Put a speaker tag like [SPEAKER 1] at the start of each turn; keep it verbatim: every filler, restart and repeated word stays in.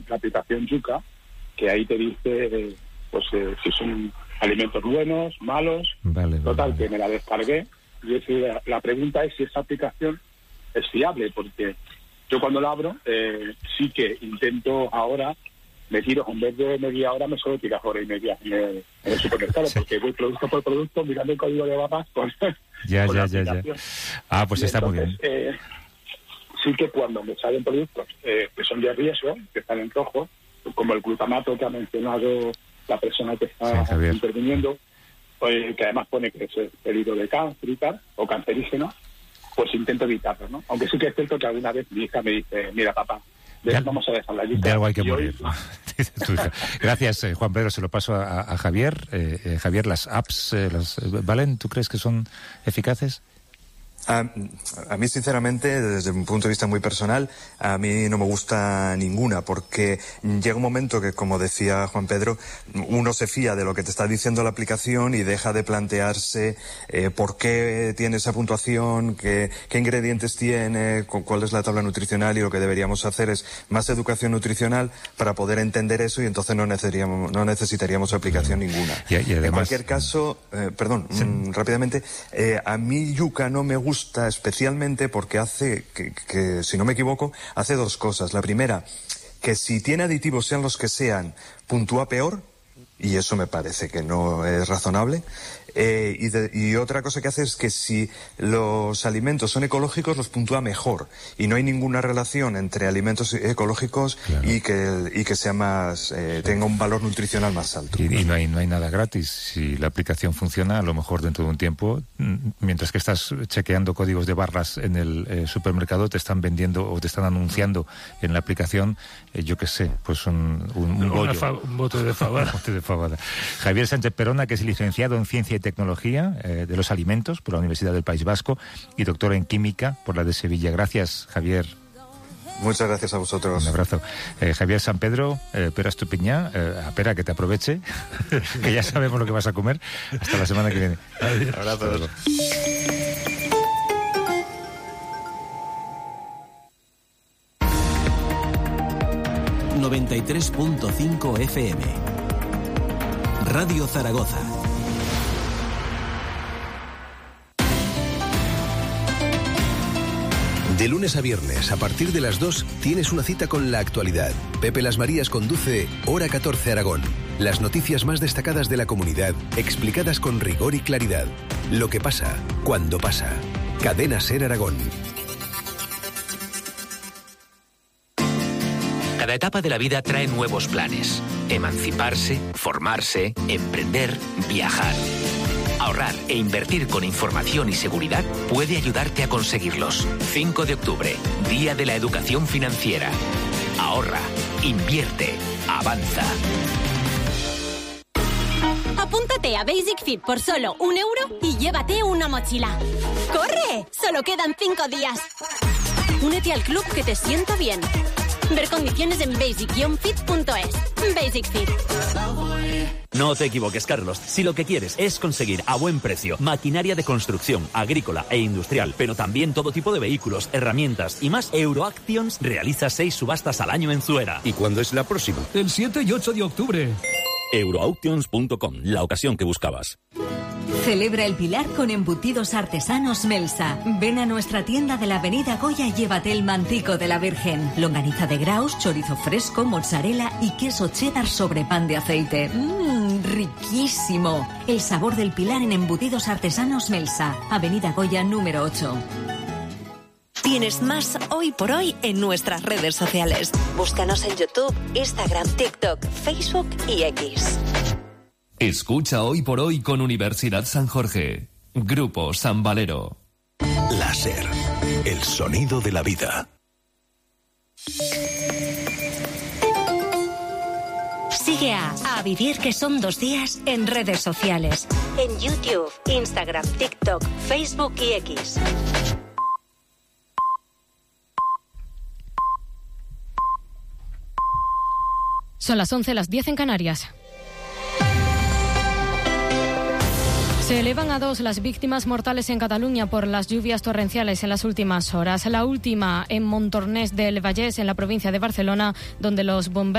[SPEAKER 1] la aplicación Yuka, que ahí te dice eh, pues eh, si son alimentos buenos, malos.
[SPEAKER 2] Vale,
[SPEAKER 1] Total,
[SPEAKER 2] vale.
[SPEAKER 1] que me la descargué. Y es, la, la pregunta es si esa aplicación es fiable, porque yo cuando la abro, eh, sí que intento ahora, me tiro, en vez de media hora, me suelo tirar hora y media en el, en el supermercado, sí. Porque voy producto por producto mirando el código de barras con,
[SPEAKER 2] ya,
[SPEAKER 1] con
[SPEAKER 2] ya,
[SPEAKER 1] la
[SPEAKER 2] ya,
[SPEAKER 1] aplicación.
[SPEAKER 2] ya. Ah, pues
[SPEAKER 1] y
[SPEAKER 2] está
[SPEAKER 1] entonces,
[SPEAKER 2] muy bien.
[SPEAKER 1] Eh, sí que cuando me salen productos eh, que son de riesgo, que están en rojo, como el glutamato que ha mencionado la persona que está
[SPEAKER 2] sí,
[SPEAKER 1] interviniendo, pues, que además pone que es peligro de cáncer y tal, o cancerígeno, pues intento evitarlo, ¿no? Aunque sí que es cierto que alguna vez mi hija me dice, mira papá, de, de, vamos a dejar la lista.
[SPEAKER 2] De algo hay que morir.
[SPEAKER 1] Hoy...
[SPEAKER 2] Gracias, eh, Juan Pedro, se lo paso a, a Javier. Eh, eh, Javier, las apps, eh, las, ¿valen? ¿Tú crees que son eficaces?
[SPEAKER 3] A, a mí, sinceramente, desde un punto de vista muy personal, a mí no me gusta ninguna, porque llega un momento que, como decía Juan Pedro, uno se fía de lo que te está diciendo la aplicación y deja de plantearse eh, por qué tiene esa puntuación, qué, qué ingredientes tiene, cuál es la tabla nutricional, y lo que deberíamos hacer es más educación nutricional para poder entender eso, y entonces no necesitaríamos, no necesitaríamos aplicación ninguna.
[SPEAKER 2] Y, y además...
[SPEAKER 3] En cualquier caso, eh, perdón, sí. mmm, rápidamente, eh, a mí Yuka no me gusta especialmente porque hace, que, que si no me equivoco, hace dos cosas. La primera, que si tiene aditivos, sean los que sean, puntúa peor, y eso me parece que no es razonable. Eh, y, de, y otra cosa que hace es que si los alimentos son ecológicos, los puntúa mejor, y no hay ninguna relación entre alimentos ecológicos claro. y que y que sea más eh, tenga un valor nutricional más alto.
[SPEAKER 2] Y, y no hay no hay nada gratis. Si la aplicación funciona, a lo mejor dentro de un tiempo, mientras que estás chequeando códigos de barras en el eh, supermercado, te están vendiendo o te están anunciando en la aplicación, eh, yo qué sé, pues un, un, un bollo,
[SPEAKER 4] un bote de fabada.
[SPEAKER 2] bote de fabada. Javier Sánchez Perona, que es licenciado en Ciencia y Tecnología eh, de los Alimentos por la Universidad del País Vasco y doctor en Química por la de Sevilla. Gracias, Javier.
[SPEAKER 3] Muchas gracias a vosotros.
[SPEAKER 2] Un abrazo. Eh, Javier San Pedro, eh, Pera Estupiñá, eh, a Pera, que te aproveche, que ya sabemos lo que vas a comer. Hasta la semana que viene.
[SPEAKER 3] Adiós. Abrazos.
[SPEAKER 5] noventa y tres punto cinco F M. Radio Zaragoza.
[SPEAKER 6] De lunes a viernes, a partir de las dos, tienes una cita con la actualidad. Pepe Las Marías conduce Hora catorce Aragón. Las noticias más destacadas de la comunidad, explicadas con rigor y claridad. Lo que pasa, cuando pasa. Cadena Ser Aragón.
[SPEAKER 7] Cada etapa de la vida trae nuevos planes. Emanciparse, formarse, emprender, viajar. Ahorrar e invertir con información y seguridad puede ayudarte a conseguirlos. cinco de octubre, Día de la Educación Financiera. Ahorra, invierte, avanza.
[SPEAKER 8] Apúntate a Basic Fit por solo un euro y llévate una mochila. ¡Corre! Solo quedan cinco días. Únete al club que te sienta bien. Ver condiciones en basic fit punto es. Basic Fit.
[SPEAKER 9] No te equivoques, Carlos. Si lo que quieres es conseguir a buen precio maquinaria de construcción, agrícola e industrial, pero también todo tipo de vehículos, herramientas y más, Euroactions realiza seis subastas al año en Zuera.
[SPEAKER 6] ¿Y cuándo es la próxima?
[SPEAKER 10] El siete y ocho de octubre.
[SPEAKER 9] Euroauctions punto com, la ocasión que buscabas.
[SPEAKER 11] Celebra el Pilar con embutidos artesanos Melsa. Ven a nuestra tienda de la Avenida Goya y llévate el mantico de la Virgen, longaniza de Graus, chorizo fresco, mozzarella y queso cheddar sobre pan de aceite. ¡Mmm! ¡Riquísimo! El sabor del Pilar en embutidos artesanos Melsa. Avenida Goya número ocho.
[SPEAKER 12] Tienes más Hoy por Hoy en nuestras redes sociales. Búscanos en YouTube, Instagram, TikTok, Facebook y X.
[SPEAKER 13] Escucha Hoy por Hoy con Universidad San Jorge. Grupo San Valero.
[SPEAKER 6] Láser. El sonido de la vida.
[SPEAKER 12] Sigue a A Vivir que son dos días en redes sociales. En YouTube, Instagram, TikTok, Facebook y X.
[SPEAKER 14] Son las once, las diez en Canarias. Se elevan a dos las víctimas mortales en Cataluña por las lluvias torrenciales en las últimas horas. La última en Montornès del Vallès, en la provincia de Barcelona, donde los bomberos